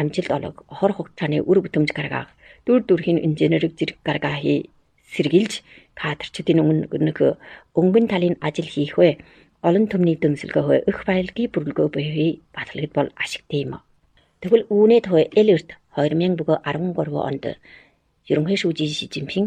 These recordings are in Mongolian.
амжилт олог хор хугацааны үр бүтэмж гаргаах дүрхийн инженерийг зэрэг гаргаахыг сэргийлж кадрчдын өнгөн талын ажил хийх вэ олон түмний дэнсэлгөө их баялагын бүрэлгөө буюу батлагд бол ашигтай юм. Тэгвэл үүнээ тоо Элерт 2013 онд ерөнхий шүүжийн Ши Жинпин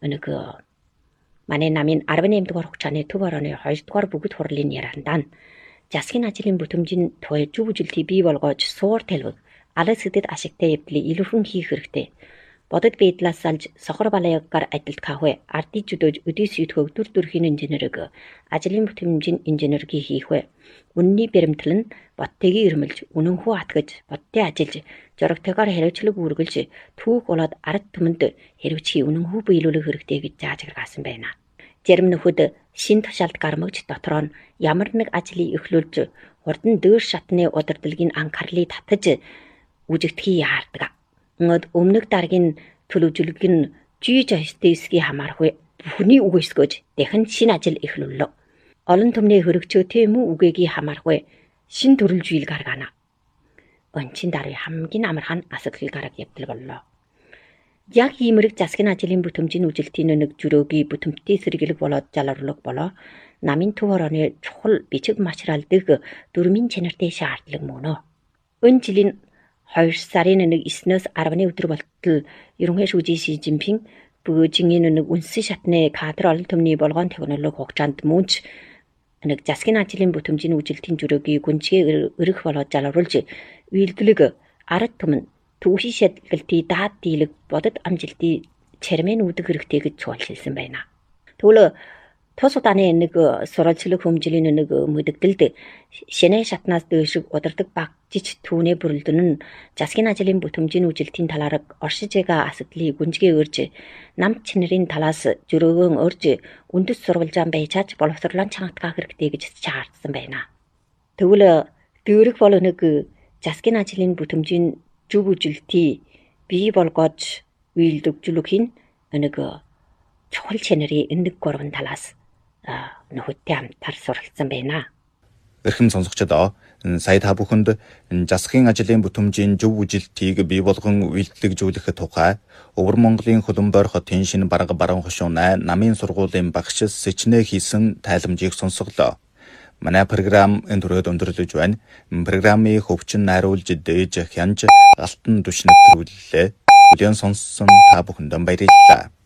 манай намын 18 дугаар хугацааны төв орооны 2 дугаар бүгд хурлын яриандаа засгийн ажлын бүтэмжийн тоо зөв үжилтийг бий болгож суур талбаг аль сэдэд ашигтай явдлыг илүүхэн хийх хэрэгтэй. Бодод байдлаас салж сохор балаягаар ажилт кахвэ ардий жүдөөж өдөөс ютгөөг дүрхийн инженерийг ажлын бүтэмжийн инженерийг хийх вэ. Үнний баримтлал нь боттойгоо ирмэлж үнэнхүү атгаж бодтой ажиллаж зоригтойгоор хариуцлага үргэлж түүх болоод ард түмэнд хариуцхий үнэнхүү биелүүлэх хэрэгтэй гэж зааж гаргасан байна. Зарим нөхөд шин тушаалд гармагч дотроо нь ямар нэг ажлыг эхлүүлж хурдан дөр шатны удирдлагын анхаарлыг татаж үжигдэхийг яардаг. Өмнөх дараагийн төлөвлөлөг нь GJSTS-ийн хамааргүй бүхний үгээсгөөж дахин шинэ ажил эхлүүллээ. Олон түмний хөрөгчөө тийм үү үгээгийн хамааргүй шинэ төрөл жийл гаргана. Ончин даруй хамгийн амархан асуудал гараг явдал боллоо. Яг иймэрэг засгийн ажлын бүтэмжийн үжилтийн нэг жөрөөгийн бүтэмжтэй сэргийлэг болоод залруулах болоо намын төв орооны чухал бичиг материалдыг дөрмийн чанартай шаардлага мөнөө. Өн жилийн 2 сарын 9-өөс 10-ны өдөр болтол ерөнхий шүүжийн Ши Жинпин Бөөжингийн үнсэн шатны кадр олон түмний болгоон технологи хугацаанд мөнч засгийн ажлын бүтэмжийн үжилтийн жөрөөгийн гүнжгээ өрөх болоод залруулж үйлдэлэг ард түмэн төвшин шалгалтын даад дийлэг бодод амжилтын чармын үүдэх хэрэгтэй гэж чуулшилсан байна. Тэгвэл тус удааны сурвалжлах хэмжээний мэдээлэлд шинэ шатнаас дэшиг удирдаг багжиж түүний бүрэлдэн нь засгийн ажлын бүтэмжийн үжилтийн талаар оршиж байгаа асуудлыг гүнжгээ өрж нам чинэрийн талаас жөрөөгөн өрж үндэс сурвалжаан байчаач боловсруулан чангатгах хэрэгтэй гэж шаардсан байна. Тэгвэл дөрөх бол засгийн ажлын бүтэмжийн зөв үжилтийг бий болгож үйлдвэрлэхийн чухал чанарын 3 талаас нөхөдтэй хамтар суралцсан байна. Эрхэм сонсогчдоо сая та бүхэнд засгийн ажлын бүтэмжийн зөв үжилтийг бий болгон үйлдвэрлэжүүлэх тухай Өвөр Монголын Хөлбөмбөр хотын шинэ бараг баруун хошуунай намын сургуулийн багш Сэчнэ хийсэн тайламжийг сонсголоо. Манай програм энэ төрөд өндөрлөж байна. Программыг хөвчин найруулж дээж хянж алтан түшнэг төрүүллээ. Бүлээн сонссон та бүхэнд баярлалаа.